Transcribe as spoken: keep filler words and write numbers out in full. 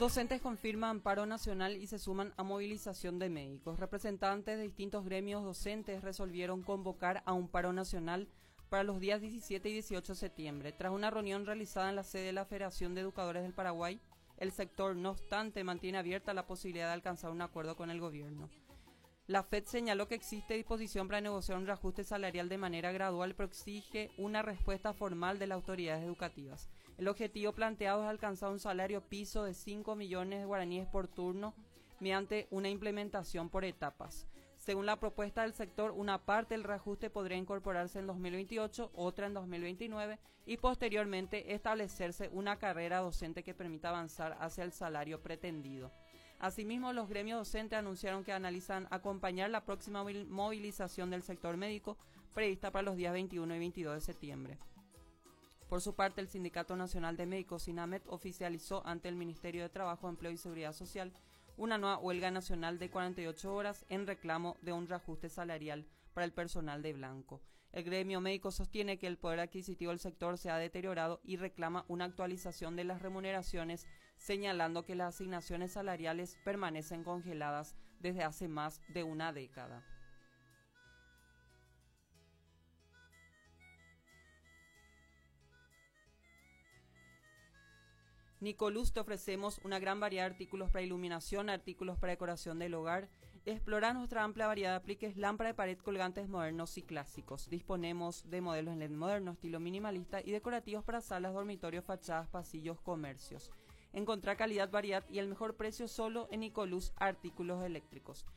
Docentes confirman paro nacional y se suman a movilización de médicos. Representantes de distintos gremios docentes resolvieron convocar a un paro nacional para los días diecisiete y dieciocho de septiembre. Tras una reunión realizada en la sede de la Federación de Educadores del Paraguay, el sector, no obstante, mantiene abierta la posibilidad de alcanzar un acuerdo con el gobierno. La F E D señaló que existe disposición para negociar un reajuste salarial de manera gradual, pero exige una respuesta formal de las autoridades educativas. El objetivo planteado es alcanzar un salario piso de cinco millones de guaraníes por turno mediante una implementación por etapas. Según la propuesta del sector, una parte del reajuste podría incorporarse en dos mil veintiocho, otra en dos mil veintinueve y posteriormente establecerse una carrera docente que permita avanzar hacia el salario pretendido. Asimismo, los gremios docentes anunciaron que analizan acompañar la próxima movilización del sector médico prevista para los días veintiuno y veintidós de septiembre. Por su parte, el Sindicato Nacional de Médicos, SINAMED, oficializó ante el Ministerio de Trabajo, Empleo y Seguridad Social una nueva huelga nacional de cuarenta y ocho horas en reclamo de un reajuste salarial para el personal de blanco. El gremio médico sostiene que el poder adquisitivo del sector se ha deteriorado y reclama una actualización de las remuneraciones, señalando que las asignaciones salariales permanecen congeladas desde hace más de una década. Nicoluz, te ofrecemos una gran variedad de artículos para iluminación, artículos para decoración del hogar. Explora nuestra amplia variedad de apliques, lámparas de pared, colgantes modernos y clásicos. Disponemos de modelos en L E D moderno, estilo minimalista y decorativos para salas, dormitorios, fachadas, pasillos, comercios. Encontrar calidad, variedad y el mejor precio solo en Nicoluz Artículos Eléctricos.